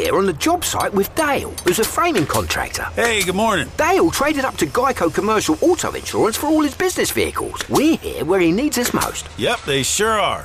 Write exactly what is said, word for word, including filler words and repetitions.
here on the job site with Dale, who's a framing contractor. Hey, good morning. Dale traded up to Geico Commercial Auto Insurance for all his business vehicles. We're here where he needs us most. Yep, they sure are.